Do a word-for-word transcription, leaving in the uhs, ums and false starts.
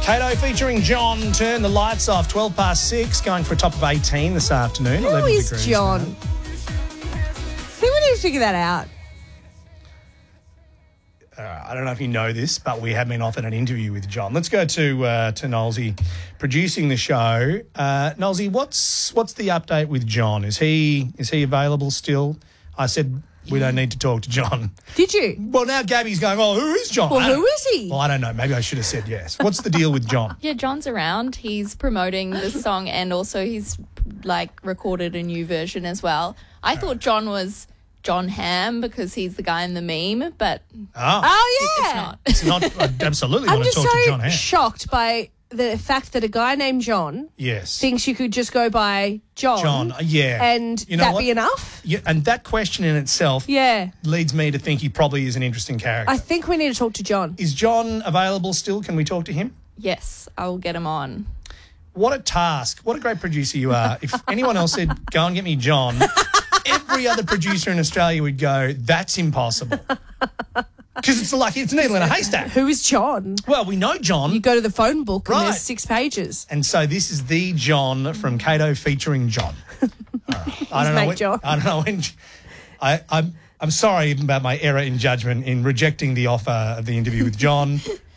Kato featuring John, Turn the Lights Off, twelve past six, going for a top of eighteen this afternoon. Who eleven is degrees John? now. People need to figure that out. Uh, I don't know if you know this, but we have been offered an interview with John. Let's go to uh, to Nolsey producing the show. Uh, Nolsey, what's what's the update with John? Is he is he available still? I said we don't need to talk to John. Did you? Well, now Gabby's going, oh, who is John? Well, I who don't- is he? Well, I don't know. Maybe I should have said yes. What's the deal with John? Yeah, John's around. He's promoting the song and also he's like recorded a new version as well. I thought John was John Hamm because he's the guy in the meme, but Oh, Oh, yeah. it's not. it's not. I absolutely I'm want to just talk to so John Hamm. shocked by the fact that a guy named John Yes. thinks you could just go by John. John, uh, yeah. And You know that what? be enough? Yeah, and that question in itself Yeah. leads me to think he probably is an interesting character. I think we need to talk to John. Is John available still? Can we talk to him? Yes, I will get him on. What a task. What a great producer you are. If anyone else said, go and get me John, every other producer in Australia would go, that's impossible. Because it's like it's a needle in a haystack. Who is John? Well, we know John. You go to the phone book and Right. there's six pages. And so this is the John from Kato featuring John. All right. I don't know mate when, John. I don't know when. I, I'm I'm sorry about my error in judgment in rejecting the offer of the interview with John.